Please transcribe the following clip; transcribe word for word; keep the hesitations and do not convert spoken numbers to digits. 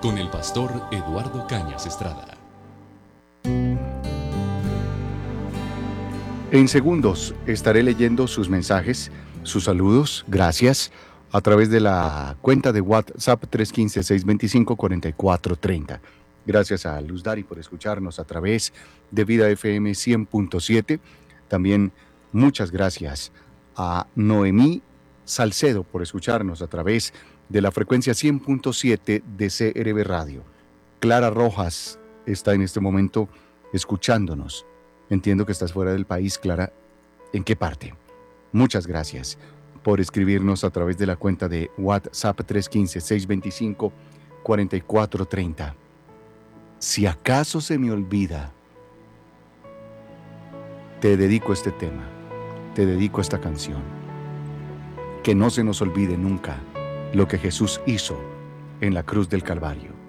con el pastor Eduardo Cañas Estrada. En segundos estaré leyendo sus mensajes, sus saludos, gracias, a través de la cuenta de WhatsApp tres uno cinco, seis dos cinco, cuatro cuatro tres cero. Gracias a Luz Dari por escucharnos a través de Vida F M cien punto siete. También muchas gracias a Noemí Salcedo por escucharnos a través de la frecuencia cien punto siete de C R B Radio. Clara Rojas está en este momento escuchándonos. Entiendo que estás fuera del país, Clara. ¿En qué parte? Muchas gracias por escribirnos a través de la cuenta de WhatsApp tres uno cinco, seis dos cinco, cuatro cuatro tres cero. Si acaso se me olvida, te dedico este tema, te dedico esta canción. Que no se nos olvide nunca lo que Jesús hizo en la cruz del Calvario.